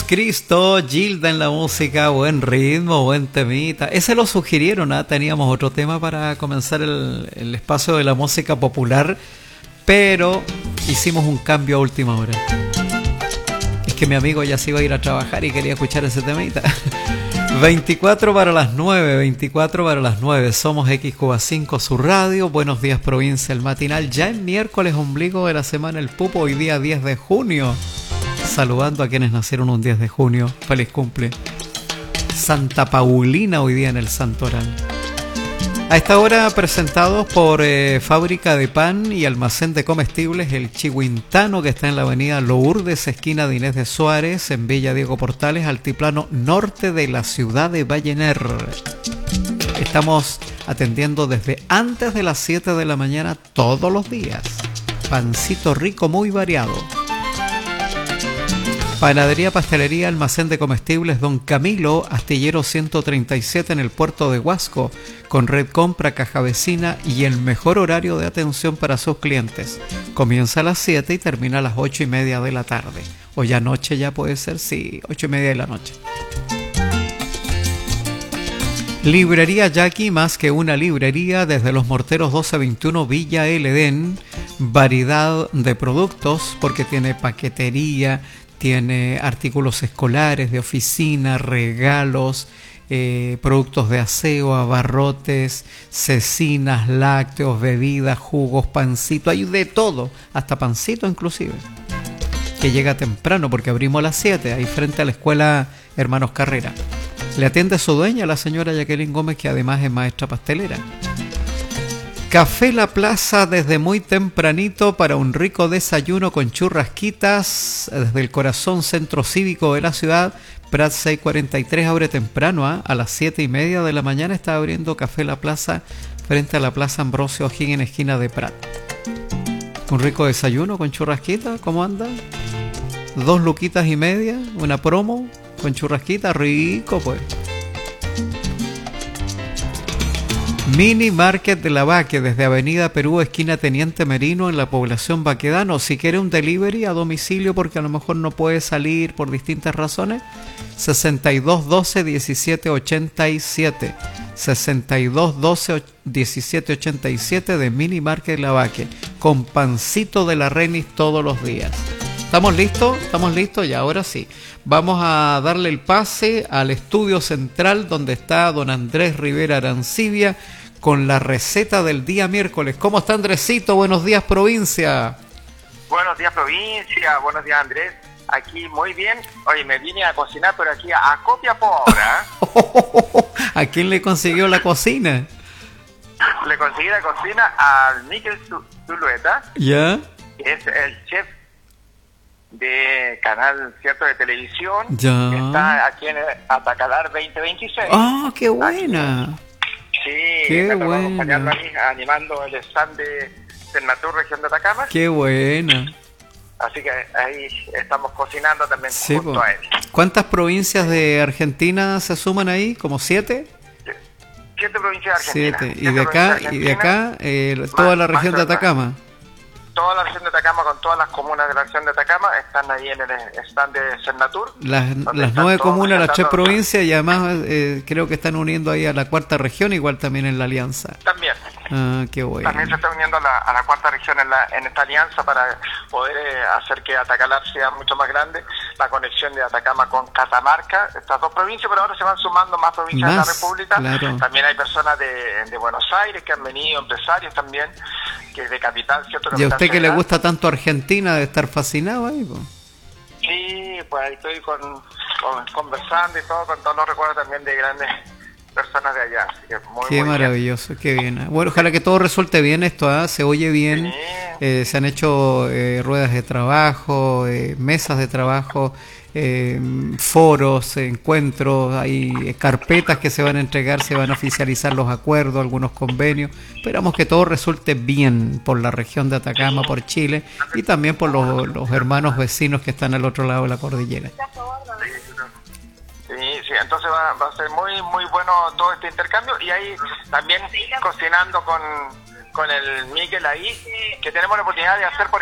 Cristo, Gilda en la música, buen ritmo, buen temita. Ese lo sugirieron, ¿eh? Teníamos otro tema para comenzar el espacio de la música popular, pero hicimos un cambio a última hora. Es que mi amigo ya se iba a ir a trabajar y quería escuchar ese temita. 24 para las 9, 24 para las 9. Somos XCuba5, su radio. Buenos días, provincia, el matinal. Ya en miércoles, ombligo de la semana, el pupo. Hoy día 10 de junio. Saludando a quienes nacieron un 10 de junio. Feliz cumple. Santa Paulina hoy día en el Santoral. A esta hora presentados por Fábrica de Pan y Almacén de Comestibles El Chihuintano, que está en la avenida Lourdes, esquina de Inés de Suárez, en Villa Diego Portales, altiplano norte de la ciudad de Vallener. Estamos atendiendo desde antes de las 7 de la mañana todos los días. Pancito rico muy variado. Panadería, pastelería, almacén de comestibles Don Camilo, Astillero 137 en el puerto de Huasco, con red compra, caja vecina y el mejor horario de atención para sus clientes. Comienza a las 7 y termina a las 8:30 de la tarde. O ya noche ya puede ser, sí, 8:30 de la noche. Librería Jackie, más que una librería, desde Los Morteros 1221 Villa El Edén. Variedad de productos porque tiene paquetería, tiene artículos escolares, de oficina, regalos, productos de aseo, abarrotes, cecinas, lácteos, bebidas, jugos, pancito, hay de todo, hasta pancito inclusive, que llega temprano porque abrimos a las 7, ahí frente a la escuela Hermanos Carrera. Le atiende su dueña, la señora Jacqueline Gómez, que además es maestra pastelera. Café La Plaza desde muy tempranito para un rico desayuno con churrasquitas desde el corazón centro cívico de la ciudad. Prat 643 abre temprano, a las 7:30 de la mañana está abriendo Café La Plaza frente a la Plaza Ambrosio O'Higgins, esquina de Prat. Un rico desayuno con churrasquitas, ¿cómo anda? 2 luquitas y media, una promo con churrasquitas, rico pues. Mini Market de la Baque, desde Avenida Perú, esquina Teniente Merino, en la población Baquedano. Si quiere un delivery a domicilio porque a lo mejor no puede salir por distintas razones, 6212-1787. 6212-1787 de Mini Market de la Baque, con pancito de la Renis todos los días. ¿Estamos listos? ¿Estamos listos? Y ahora sí. Vamos a darle el pase al estudio central donde está don Andrés Rivera Arancibia con la receta del día miércoles. ¿Cómo está Andresito? Buenos días, provincia. Buenos días, provincia. Buenos días, Andrés. Aquí muy bien. Oye, me vine a cocinar, pero aquí a copia pobre. ¿A quién le consiguió la cocina? Le conseguí la cocina al Miquel Zulueta. ¿Ya? Que es el chef de canal cierto de televisión, ya. Que está aquí en Atacalar 2026. ¡Ah, qué buena! Aquí. Sí, qué me buena. Acompañando ahí, animando el stand de Cernatur, región de Atacama. ¡Qué buena! Así que ahí estamos cocinando también, sí, junto a él. ¿Cuántas provincias de Argentina se suman ahí? ¿Como 7? 7 provincias de Argentina. 7. ¿Y de acá? Toda la región de Atacama. Toda la región de Atacama, con todas las comunas de la región de Atacama, están ahí en el stand de Cernatur. Las 9 comunas, las 3 provincias, y además creo que están uniendo ahí a la 4ª región, igual también en la alianza. También. Ah, qué bueno. También se está uniendo a la 4ª región en esta alianza para poder hacer que Atacalar sea mucho más grande. La conexión de Atacama con Catamarca, estas 2 provincias, pero ahora se van sumando más provincias de la República. Claro. También hay personas de Buenos Aires que han venido, empresarios también, que es de Capital, ¿cierto? ¿Y a usted que le gusta tanto Argentina de estar fascinado ahí? Sí, pues ahí estoy conversando y todo, con todos los recuerdos también de grandes personas de allá. Así que qué muy maravilloso, bien. Qué bien. Bueno, ojalá que todo resulte bien esto, se oye bien. Sí. Se han hecho ruedas de trabajo, mesas de trabajo, foros, encuentros, hay carpetas que se van a entregar, se van a oficializar los acuerdos, algunos convenios. Esperamos que todo resulte bien por la región de Atacama, por Chile y también por los hermanos vecinos que están al otro lado de la cordillera. Sí, entonces va a ser muy muy bueno todo este intercambio, y ahí también cocinando con el Miquel ahí, que tenemos la oportunidad de hacer, por